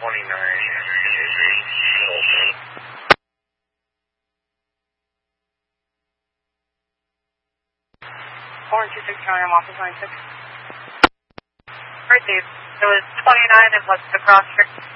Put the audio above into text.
426 office 96. Received. It was 29 and what's the cross street?